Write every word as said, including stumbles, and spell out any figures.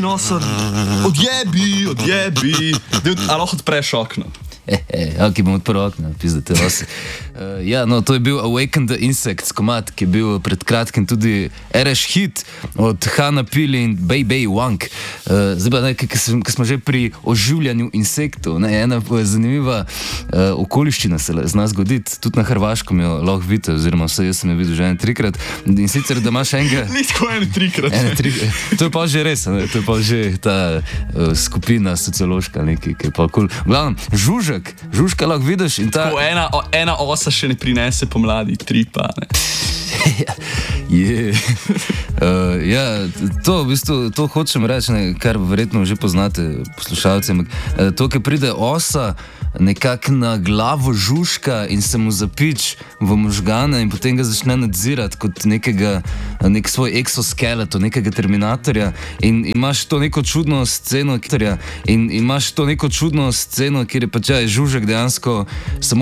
nosar, odjebi, odjebi. A lahko odpreš okno? Ja, ki bom odprl okno, pizdate vas. Uh, ja, no, to je bil Awaken the Insects komad, ki je bil pred kratkim tudi R Š hit od Hana Pili in Bay Bay Wang. Uh, zdaj pa nekaj, ki smo že pri oživljanju insektov. Ne, ena zanimiva uh, okoliščina se zna zgoditi, tudi na Hrvaškem jo lahko vidite, oziroma vse jaz sem jo videl že ene trikrat. In sicer, da imaš enega... Nitko ene trikrat. Ene trikrat. To je pa že res, ne? To je pa že ta uh, skupina sociološka, nekaj, ki je pa kul. Cool. V glavnem, žužek, žužka lahko vidiš in ta... Ko ena, ena osa še ne prinese pomladi, tri pa, ne. Je. Uh, ja, to v bistvu, to hočem reči, ne, kar verjetno že poznate poslušalci, ampak uh, to, ki pride osa nekako na glavo žužka in se mu zapič v možgane in potem ga začne nadzirati kot nekega, nek svoj exoskeleton, nekega terminatorja in imaš to neko čudno sceno, in imaš to neko čudno sceno, kjer je pač ja, žužek dejansko samo